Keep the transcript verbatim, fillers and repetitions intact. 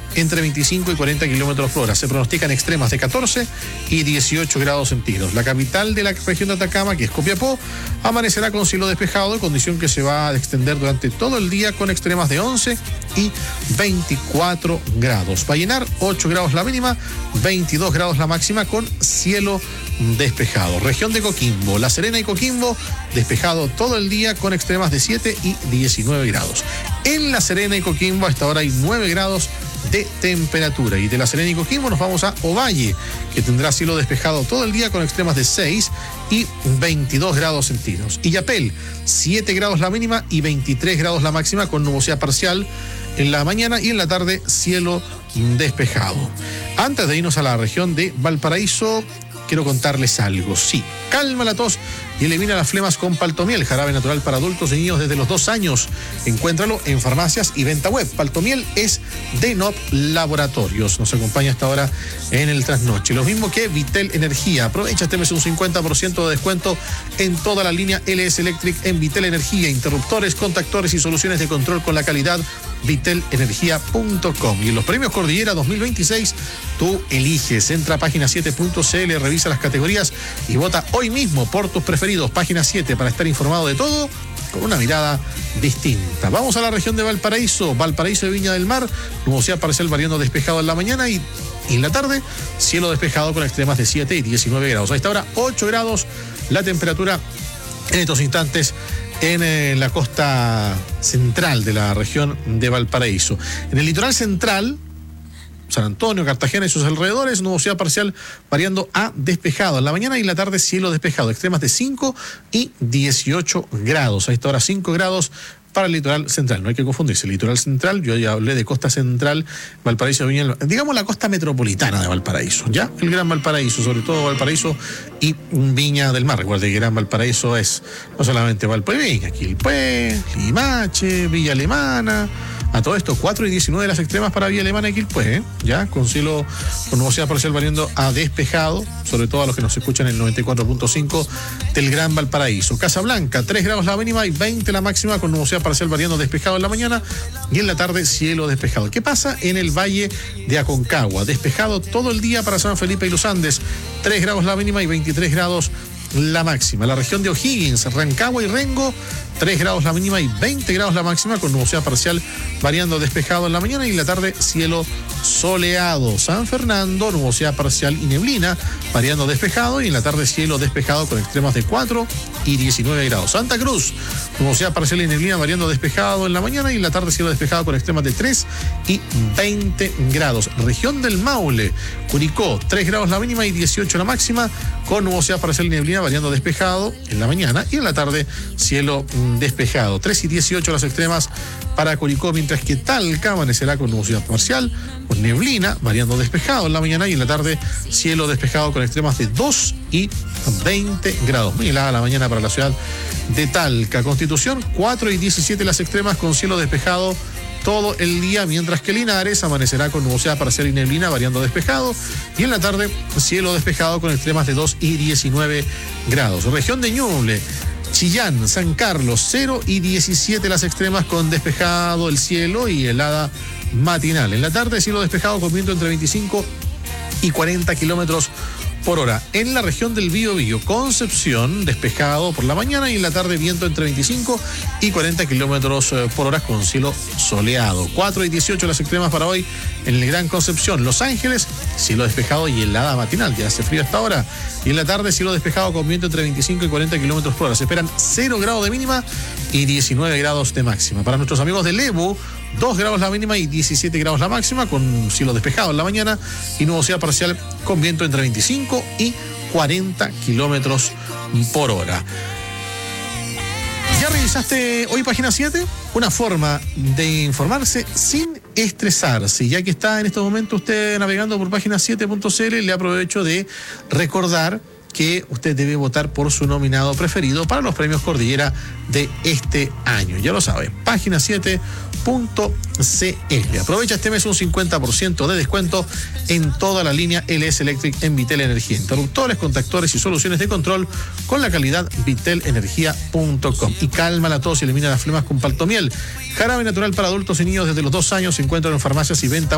entre veinticinco y cuarenta kilómetros por hora. Se pronostican extremas de catorce y dieciocho grados centígrados. La capital de la región de Atacama, que es Copiapó, amanecerá con cielo despejado, condición que se va a extender durante todo el día con extremas de once y veinticuatro grados. Vallenar, ocho grados la mínima, veintidós grados la máxima con cielo despejado. Región de Coquimbo, La Serena y Coquimbo, despejado todo el día con extremas de siete y diecinueve grados. En La Serena y Coquimbo a esta hora hay nueve grados de temperatura. Y de La Serena y Coquimbo nos vamos a Ovalle, que tendrá cielo despejado todo el día con extremas de seis y veintidós grados centígrados. Illapel, siete grados la mínima y veintitrés grados la máxima con nubosidad parcial en la mañana y en la tarde cielo despejado. Antes de irnos a la región de Valparaíso, quiero contarles algo. Sí, calma la tos y elimina las flemas con Paltomiel, jarabe natural para adultos y niños desde los dos años. Encuéntralo en farmacias y venta web. Paltomiel es de N O P Laboratorios. Nos acompaña hasta ahora en el trasnoche. Lo mismo que Vitel Energía. Aprovecha este mes un cincuenta por ciento de descuento en toda la línea L S Electric en Vitel Energía. Interruptores, contactores y soluciones de control con la calidad vitel energía punto com. Y en los premios Cordillera dos mil veintiséis, tú eliges. Entra a página siete punto c l, revisa las categorías y vota hoy mismo por tus preferidos. Página siete para estar informado de todo con una mirada distinta. Vamos a la región de Valparaíso. Valparaíso de Viña del Mar, nubosidad parcial variando despejado en la mañana y, y en la tarde cielo despejado con extremas de siete y diecinueve grados. A esta hora ocho grados la temperatura en estos instantes en eh, la costa central de la región de Valparaíso. En el litoral central, San Antonio, Cartagena y sus alrededores, nubosidad parcial variando a despejado. En la mañana y en la tarde cielo despejado, extremas de cinco y dieciocho grados. A esta hora cinco grados para el litoral central. No hay que confundirse. El litoral central, yo ya hablé de costa central, Valparaíso, Viña, digamos la costa metropolitana de Valparaíso, ¿ya? El Gran Valparaíso, sobre todo Valparaíso y Viña del Mar. Recuerde que Gran Valparaíso es no solamente Valparaíso, Quilpué, Limache, Villa Alemana. A todo esto, cuatro y diecinueve las extremas para Villa Alemana y Quilpué, ¿eh? Ya, con cielo, con nubosidad parcial variando a despejado, sobre todo a los que nos escuchan en el noventa y cuatro punto cinco del Gran Valparaíso. Casablanca, tres grados la mínima y veinte la máxima, con nubosidad parcial variando despejado en la mañana y en la tarde cielo despejado. ¿Qué pasa en el Valle de Aconcagua? Despejado todo el día para San Felipe y los Andes, tres grados la mínima y veintitrés grados la máxima. La región de O'Higgins, Rancagua y Rengo, tres grados la mínima y veinte grados la máxima, con nubosidad parcial variando despejado en la mañana y en la tarde cielo soleado. San Fernando, nubosidad parcial y neblina, variando despejado y en la tarde cielo despejado con extremas de cuatro y diecinueve grados. Santa Cruz, nubosidad parcial y neblina, variando despejado en la mañana y en la tarde cielo despejado con extremas de tres y veinte grados. Región del Maule, Curicó, tres grados la mínima y dieciocho la máxima, con nubosidad parcial y neblina, variando despejado en la mañana y en la tarde cielo despejado. tres y dieciocho las extremas para Curicó, mientras que Talca amanecerá con nubosidad parcial, con neblina, variando despejado en la mañana y en la tarde cielo despejado con extremas de dos y veinte grados. Muy helada la mañana para la ciudad de Talca. Constitución, cuatro y diecisiete las extremas con cielo despejado todo el día, mientras que Linares amanecerá con nubosidad parcial y neblina, variando despejado, y en la tarde cielo despejado con extremas de dos y diecinueve grados. Región de Ñuble, Chillán, San Carlos, cero y diecisiete las extremas con despejado el cielo y helada matinal. En la tarde cielo despejado con viento entre veinticinco y cuarenta kilómetros por hora. En la región del Biobío, Concepción, despejado por la mañana y en la tarde viento entre veinticinco y cuarenta kilómetros por hora con cielo soleado. cuatro y dieciocho las extremas para hoy en el Gran Concepción. Los Ángeles, cielo despejado y helada matinal, ya hace frío hasta ahora. Y en la tarde cielo despejado con viento entre veinticinco y cuarenta kilómetros por hora. Se esperan cero grados de mínima y diecinueve grados de máxima. Para nuestros amigos de Lebu, dos grados la mínima y diecisiete grados la máxima, con cielo despejado en la mañana y nubosidad parcial con viento entre veinticinco y cuarenta kilómetros por hora. ¿Ya revisaste hoy página siete? Una forma de informarse sin estresarse. Ya que está en este momento usted navegando por página siete punto c l, le aprovecho de recordar que usted debe votar por su nominado preferido para los premios Cordillera de este año. Ya lo sabe, página siete punto c l. Aprovecha este mes un cincuenta por ciento de descuento en toda la línea L S Electric en Vitel Energía. Interruptores, contactores y soluciones de control con la calidad vitel energía punto com. Y calma la tos y elimina las flemas con Paltomiel. Jarabe natural para adultos y niños desde los dos años. Se encuentran en farmacias y venta